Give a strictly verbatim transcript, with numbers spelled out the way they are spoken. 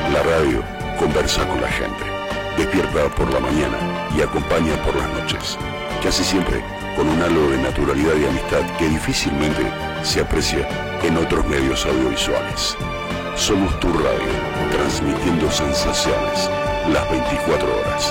La radio conversa con la gente, despierta por la mañana y acompaña por las noches, casi siempre con un halo de naturalidad y amistad que difícilmente se aprecia en otros medios audiovisuales. Somos tu radio, transmitiendo sensaciones las veinticuatro horas.